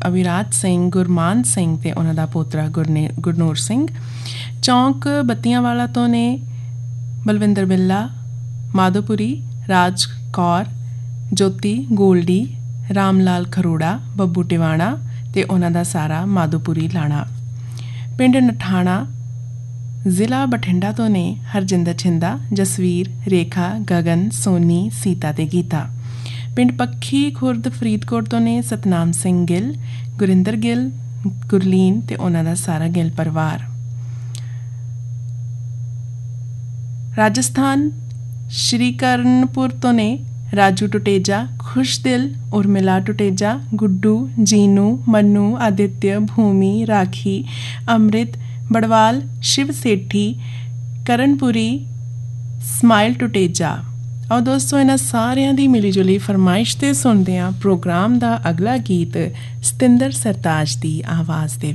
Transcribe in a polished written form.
ਅਵਿਰਾਜ ਸਿੰਘ, ਗੁਰਮਾਨ ਸਿੰਘ ਤੇ ਉਹਨਾਂ ਦਾ ਪੋਤਰਾ ਗੁਰਨੂਰ ਸਿੰਘ। ਚੌਂਕ ਬੱਤੀਆਂ ਵਾਲਾ ਤੋਂ ਨੇ ਬਲਵਿੰਦਰ ਬਿੱਲਾ, ਮਾਧੋਪੁਰੀ, ਰਾਜ ਕੌਰ, ਜੋਤੀ ਗੋਲਡੀ, ਰਾਮ ਲਾਲ ਖਰੋੜਾ, ਬੱਬੂ ਟਿਵਾਣਾ ਤੇ ਉਹਨਾਂ ਦਾ ਸਾਰਾ ਮਾਧੋਪੁਰੀ ਲਾਣਾ। ਪਿੰਡ ਨਠਾਣਾ ਜ਼ਿਲ੍ਹਾ ਬਠਿੰਡਾ ਤੋਂ ਨੇ ਹਰਜਿੰਦਰ ਛਿੰਦਾ, ਜਸਵੀਰ, ਰੇਖਾ, ਗਗਨ, ਸੋਨੀ, ਸੀਤਾ ਤੇ ਗੀਤਾ। ਪਿੰਡ ਪੱਖੀ ਖੁਰਦ ਫਰੀਦਕੋਟ ਤੋਂ ਨੇ ਸਤਨਾਮ ਸਿੰਘ ਗਿੱਲ, ਗੁਰਿੰਦਰ ਗਿੱਲ, ਗੁਰਲੀਨ ਤੇ ਉਹਨਾਂ ਦਾ ਸਾਰਾ ਗਿੱਲ ਪਰਿਵਾਰ। ਰਾਜਸਥਾਨ ਸ਼੍ਰੀ ਕਰਨਪੁਰ ਤੋਂ ਨੇ ਰਾਜੂ ਟੁਟੇਜਾ, ਖੁਸ਼ਦਿਲ, ਉਰਮਿਲਾ ਟੁਟੇਜਾ, ਗੁੱਡੂ, ਜੀਨੂ, ਮਨੂ, ਆਦਿਤਯ, ਭੂਮੀ, ਰਾਖੀ, ਅੰਮ੍ਰਿਤ, ਬੜਵਾਲ, ਸ਼ਿਵ ਸੇਠੀ, ਕਰਨਪੁਰੀ, ਸਮਾਈਲ ਟੁਟੇਜਾ। ਆਓ ਦੋਸਤੋ ਇਹਨਾਂ ਸਾਰਿਆਂ ਦੀ ਮਿਲੀ ਜੁਲੀ ਫਰਮਾਇਸ਼ 'ਤੇ ਸੁਣਦੇ ਹਾਂ ਪ੍ਰੋਗਰਾਮ ਦਾ ਅਗਲਾ ਗੀਤ ਸਤਿੰਦਰ ਸਰਤਾਜ ਦੀ ਆਵਾਜ਼ ਦੇ